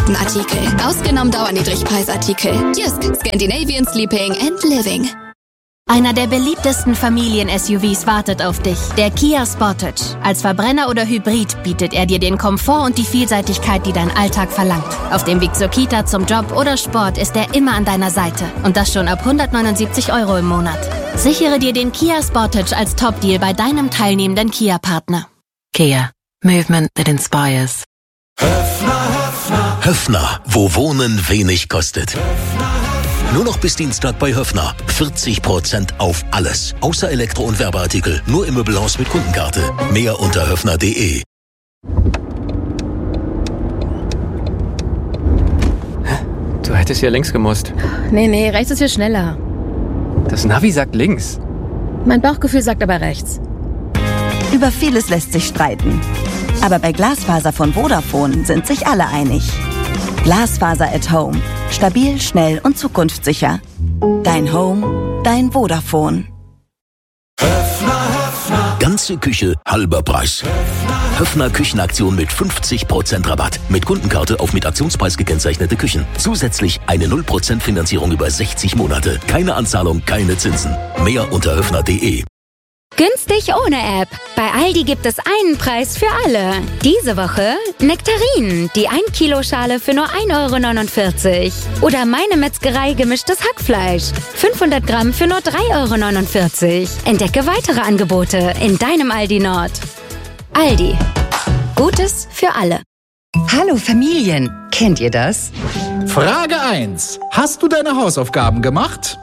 gebrauchten Artikel. Ausgenommen Dauerniedrigpreisartikel. Jysk, Scandinavian Sleeping and Living. Einer der beliebtesten Familien-SUVs wartet auf dich. Der Kia Sportage. Als Verbrenner oder Hybrid bietet er dir den Komfort und die Vielseitigkeit, die dein Alltag verlangt. Auf dem Weg zur Kita, zum Job oder Sport ist er immer an deiner Seite. Und das schon ab 179 € im Monat. Sichere dir den Kia Sportage als Top-Deal bei deinem teilnehmenden Kia-Partner. Kia. Movement that inspires. Höffner, wo Wohnen wenig kostet. Nur noch bis Dienstag bei Höffner. 40% auf alles. Außer Elektro- und Werbeartikel. Nur im Möbelhaus mit Kundenkarte. Mehr unter höffner.de. Du hättest hier links gemusst. Nee, rechts ist hier schneller. Das Navi sagt links. Mein Bauchgefühl sagt aber rechts. Über vieles lässt sich streiten. Aber bei Glasfaser von Vodafone sind sich alle einig. Glasfaser at Home. Stabil, schnell und zukunftssicher. Dein Home, dein Vodafone. Ganze Küche, halber Preis. Höffner Küchenaktion mit 50% Rabatt. Mit Kundenkarte auf mit Aktionspreis gekennzeichnete Küchen. Zusätzlich eine 0% Finanzierung über 60 Monate. Keine Anzahlung, keine Zinsen. Mehr unter höffner.de. Günstig ohne App. Bei Aldi gibt es einen Preis für alle. Diese Woche Nektarinen, die 1 Kilo Schale für nur 1,49 €. Oder Meine Metzgerei gemischtes Hackfleisch. 500 Gramm für nur 3,49 €. Entdecke weitere Angebote in deinem Aldi Nord. Aldi. Gutes für alle. Hallo Familien, kennt ihr das? Frage 1. Hast du deine Hausaufgaben gemacht?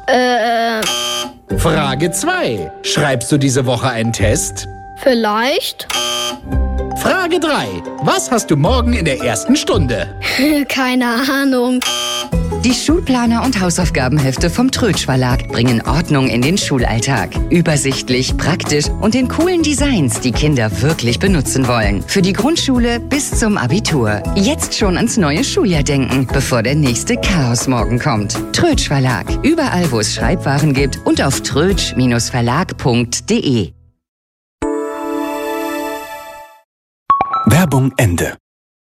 Frage 2. Schreibst du diese Woche einen Test? Vielleicht. Frage 3. Was hast du morgen in der ersten Stunde? Keine Ahnung. Die Schulplaner und Hausaufgabenhefte vom Trötsch Verlag bringen Ordnung in den Schulalltag. Übersichtlich, praktisch und in coolen Designs, die Kinder wirklich benutzen wollen. Für die Grundschule bis zum Abitur. Jetzt schon ans neue Schuljahr denken, bevor der nächste Chaosmorgen kommt. Trötsch Verlag. Überall, wo es Schreibwaren gibt und auf trötsch-verlag.de. Werbung Ende.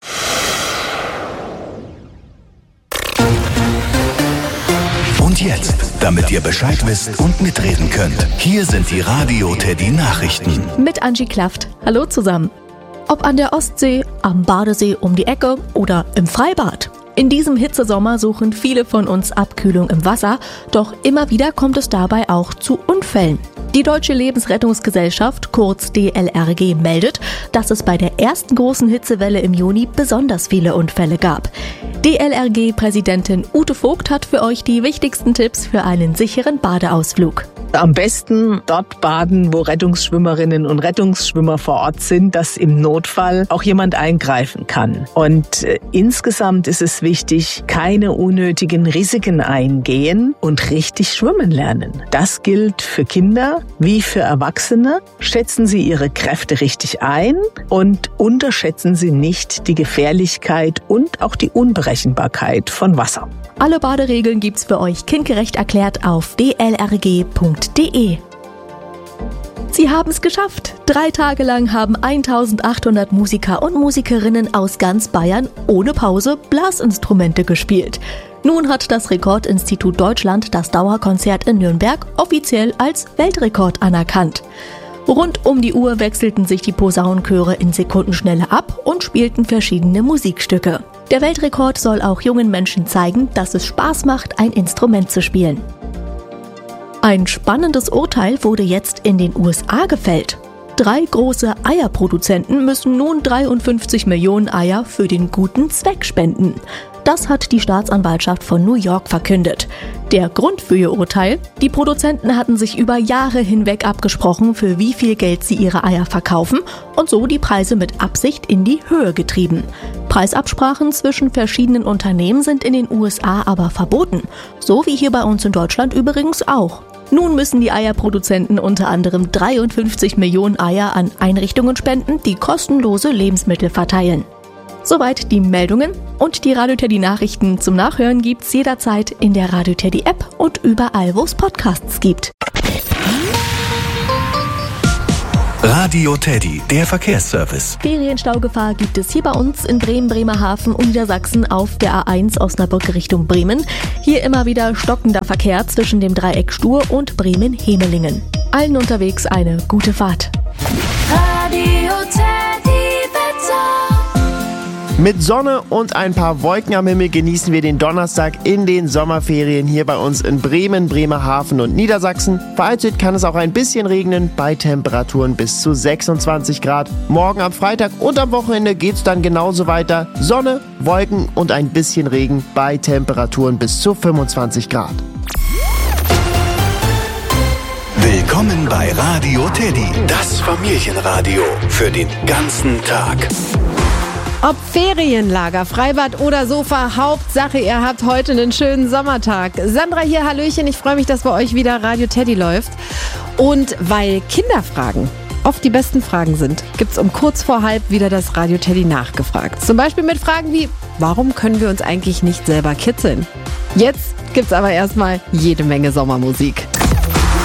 Und jetzt, damit ihr Bescheid wisst und mitreden könnt, hier sind die Radio Teddy Nachrichten. Mit Angie Klaft. Hallo zusammen. Ob an der Ostsee, am Badesee um die Ecke oder im Freibad. In diesem Hitzesommer suchen viele von uns Abkühlung im Wasser, doch immer wieder kommt es dabei auch zu Unfällen. Die Deutsche Lebensrettungsgesellschaft, kurz DLRG, meldet, dass es bei der ersten großen Hitzewelle im Juni besonders viele Unfälle gab. DLRG-Präsidentin Ute Vogt hat für euch die wichtigsten Tipps für einen sicheren Badeausflug. Am besten dort baden, wo Rettungsschwimmerinnen und Rettungsschwimmer vor Ort sind, dass im Notfall auch jemand eingreifen kann. Und insgesamt ist es wichtig, keine unnötigen Risiken eingehen und richtig schwimmen lernen. Das gilt für Kinder wie für Erwachsene. Schätzen Sie Ihre Kräfte richtig ein und unterschätzen Sie nicht die Gefährlichkeit und auch die Unberechenbarkeit von Wasser. Alle Baderegeln gibt's für euch kindgerecht erklärt auf dlrg.de. Sie haben es geschafft. 3 Tage lang haben 1800 Musiker und Musikerinnen aus ganz Bayern ohne Pause Blasinstrumente gespielt. Nun hat das Rekordinstitut Deutschland das Dauerkonzert in Nürnberg offiziell als Weltrekord anerkannt. Rund um die Uhr wechselten sich die Posaunenchöre in Sekundenschnelle ab und spielten verschiedene Musikstücke. Der Weltrekord soll auch jungen Menschen zeigen, dass es Spaß macht, ein Instrument zu spielen. Ein spannendes Urteil wurde jetzt in den USA gefällt. 3 große Eierproduzenten müssen nun 53 Millionen Eier für den guten Zweck spenden. Das hat die Staatsanwaltschaft von New York verkündet. Der Grund für ihr Urteil? Die Produzenten hatten sich über Jahre hinweg abgesprochen, für wie viel Geld sie ihre Eier verkaufen und so die Preise mit Absicht in die Höhe getrieben. Preisabsprachen zwischen verschiedenen Unternehmen sind in den USA aber verboten. So wie hier bei uns in Deutschland übrigens auch. Nun müssen die Eierproduzenten unter anderem 53 Millionen Eier an Einrichtungen spenden, die kostenlose Lebensmittel verteilen. Soweit die Meldungen und die Radio Teddy Nachrichten zum Nachhören gibt's jederzeit in der Radio Teddy App und überall, wo es Podcasts gibt. Radio Teddy, der Verkehrsservice. Ferienstaugefahr gibt es hier bei uns in Bremen, Bremerhaven und Niedersachsen auf der A1 Osnabrück Richtung Bremen. Hier immer wieder stockender Verkehr zwischen dem Dreieck Stur und Bremen-Hemelingen. Allen unterwegs eine gute Fahrt. Radio Teddy Wetter. Mit Sonne und ein paar Wolken am Himmel genießen wir den Donnerstag in den Sommerferien hier bei uns in Bremen, Bremerhaven und Niedersachsen. Vereinzelt kann es auch ein bisschen regnen bei Temperaturen bis zu 26 Grad. Morgen am Freitag und am Wochenende geht's dann genauso weiter. Sonne, Wolken und ein bisschen Regen bei Temperaturen bis zu 25 Grad. Willkommen bei Radio Teddy, das Familienradio für den ganzen Tag. Ob Ferienlager, Freibad oder Sofa, Hauptsache, ihr habt heute einen schönen Sommertag. Sandra hier, hallöchen, ich freue mich, dass bei euch wieder Radio Teddy läuft. Und weil Kinderfragen oft die besten Fragen sind, gibt's um kurz vor halb wieder das Radio Teddy nachgefragt. Zum Beispiel mit Fragen wie, warum können wir uns eigentlich nicht selber kitzeln? Jetzt gibt's aber erstmal jede Menge Sommermusik.